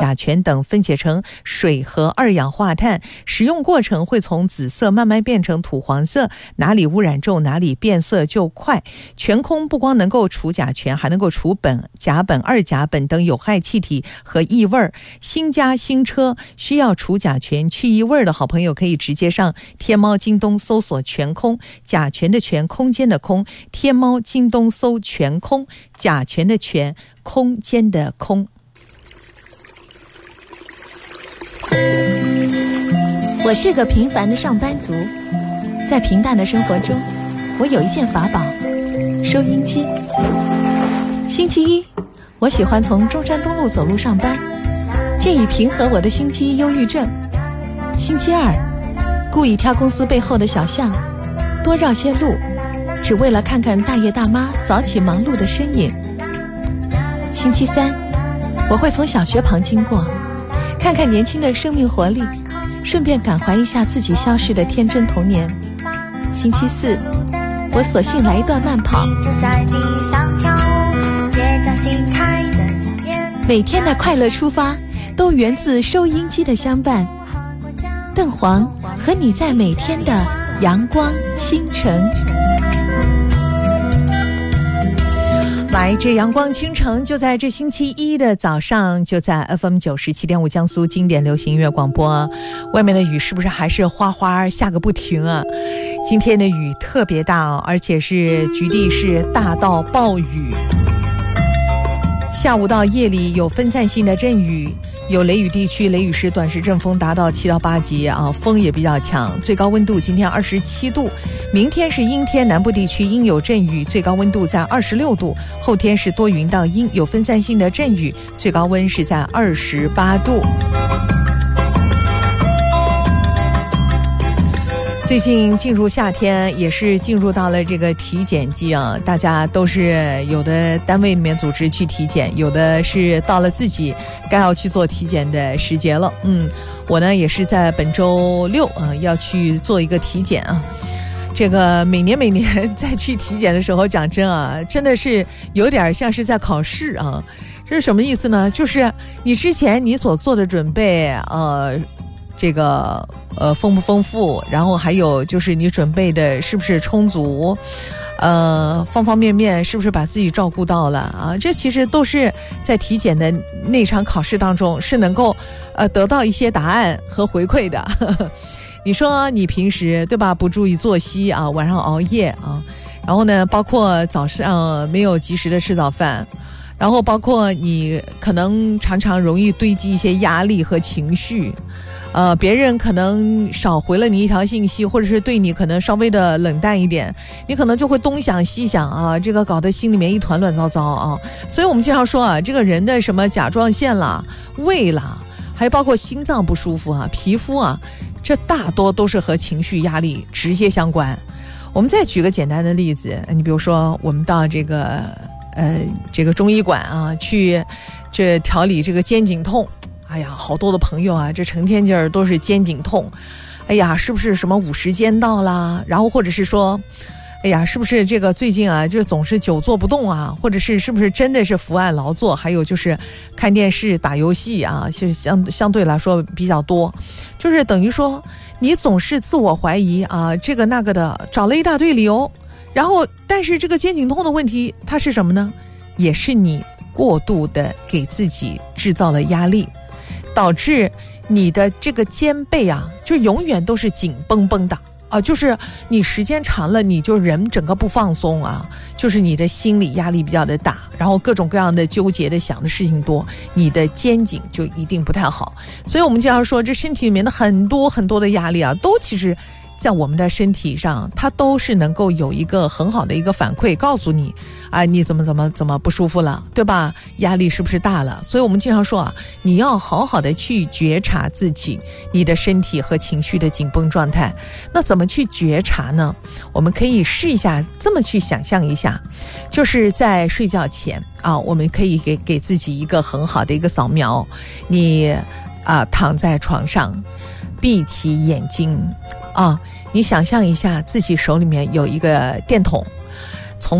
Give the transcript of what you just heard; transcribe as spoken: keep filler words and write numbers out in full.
甲醛等分解成水和二氧化碳，使用过程会从紫色慢慢变成土黄色，哪里污染重哪里变色就快。全空不光能够除甲醛，还能够除苯、甲苯、二甲苯等有害气体和异味。新家新车需要除甲醛去异味的好朋友，可以直接上天猫京东搜索全空，甲醛的醛，空间的空，天猫京东搜全空，甲醛的醛，空间的空。 我是个平凡的上班族，在平淡的生活中，我有一件法宝，收音机。星期一，我喜欢从中山东路走路上班，借以平和我的星期一忧郁症。星期二，故意挑公司背后的小巷，多绕些路，只为了看看大爷大妈早起忙碌的身影。星期三，我会从小学旁经过，看看年轻的生命活力，顺便感怀一下自己消逝的天真童年。星期四，我索性来一段慢跑。每天的快乐出发，都源自收音机的相伴。邓黄和你在每天的阳光清晨。 来，这阳光清晨就在这星期一的早上，就在 F M 九十七点五江苏经典流行音乐广播。外面的雨是不是还是哗哗下个不停啊？今天的雨特别大哦，而且是局地是大到暴雨。下午到夜里有分散性的阵雨，有雷雨地区，雷雨时短时阵风达到七到八级啊，风也比较强。最高温度今天二十七度，明天是阴天，南部地区阴有阵雨，最高温度在二十六度。后天是多云到阴，有分散性的阵雨，最高温是在二十八度。最近进入夏天，也是进入到了这个体检季啊，大家都是有的单位里面组织去体检，有的是到了自己该要去做体检的时节了。嗯，我呢也是在本周六啊要去做一个体检啊。这个每年每年再去体检的时候，讲真啊，真的是有点像是在考试啊。这是什么意思呢？就是你之前你所做的准备，呃。这个呃丰不丰富，然后还有就是你准备的是不是充足，呃方方面面是不是把自己照顾到了啊？这其实都是在体检的那场考试当中是能够呃得到一些答案和回馈的。你说你平时对吧不注意作息啊，晚上熬夜啊，然后呢包括早上没有及时的吃早饭，然后包括你可能常常容易堆积一些压力和情绪。呃，别人可能少回了你一条信息，或者是对你可能稍微的冷淡一点，你可能就会东想西想啊，这个搞得心里面一团乱糟糟啊。所以我们经常说啊，这个人的什么甲状腺啦、胃啦，还包括心脏不舒服啊、皮肤啊，这大多都是和情绪压力直接相关。我们再举个简单的例子，你比如说我们到这个呃这个中医馆啊去这调理这个肩颈痛。哎呀，好多的朋友啊，这成天劲儿都是肩颈痛。哎呀，是不是什么五十肩到啦？然后或者是说，哎呀，是不是这个最近啊，就总是久坐不动啊？或者是是不是真的是伏案劳作？还有就是看电视、打游戏啊，是相相对来说比较多。就是等于说，你总是自我怀疑啊，这个那个的，找了一大堆理由。然后，但是这个肩颈痛的问题，它是什么呢？也是你过度的给自己制造了压力。导致你的这个肩背啊，就永远都是紧绷绷的啊，就是你时间长了，你就人整个不放松啊，就是你的心理压力比较的大，然后各种各样的纠结的想的事情多，你的肩颈就一定不太好。所以我们经常说，这身体里面的很多很多的压力啊，都其实在我们的身体上，它都是能够有一个很好的一个反馈，告诉你啊，你怎么怎么怎么不舒服了，对吧？压力是不是大了？所以我们经常说啊，你要好好的去觉察自己，你的身体和情绪的紧绷状态。那怎么去觉察呢？我们可以试一下这么去想象一下，就是在睡觉前啊，我们可以给给自己一个很好的一个扫描，你啊躺在床上，闭起眼睛。啊，你想象一下自己手里面有一个电筒